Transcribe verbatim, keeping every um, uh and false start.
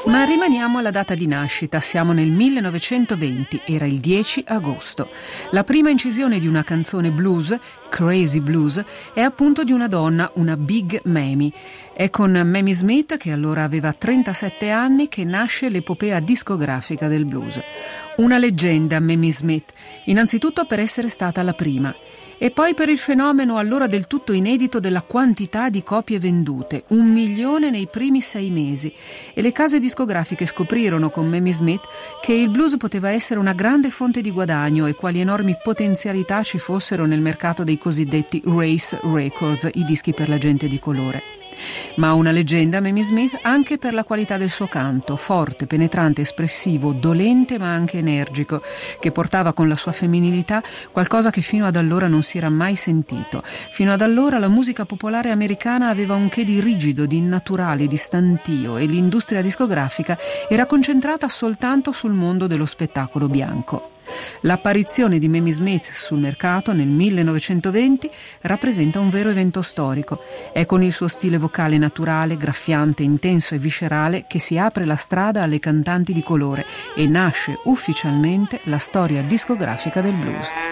Ma rimaniamo alla data di nascita, siamo nel millenovecentoventi, era il dieci agosto. La prima incisione di una canzone blues, Crazy Blues, è appunto di una donna, una Big Mamie. È con Mamie Smith, che allora aveva trentasette anni, che nasce l'epopea discografica del blues. Una leggenda, Mamie Smith, innanzitutto per essere stata la prima, e poi per il fenomeno allora del tutto inedito della quantità di copie vendute, un milione nei primi sei mesi, e le case discografiche scoprirono con Mamie Smith che il blues poteva essere una grande fonte di guadagno e quali enormi potenzialità ci fossero nel mercato dei cosiddetti race records, i dischi per la gente di colore. Ma una leggenda, Mamie Smith, anche per la qualità del suo canto, forte, penetrante, espressivo, dolente ma anche energico, che portava con la sua femminilità qualcosa che fino ad allora non si era mai sentito. Fino ad allora la musica popolare americana aveva un che di rigido, di innaturale, di stantio, e l'industria discografica era concentrata soltanto sul mondo dello spettacolo bianco. L'apparizione di Mamie Smith sul mercato nel millenovecentoventi rappresenta un vero evento storico. È con il suo stile vocale naturale, graffiante, intenso e viscerale che si apre la strada alle cantanti di colore e nasce ufficialmente la storia discografica del blues.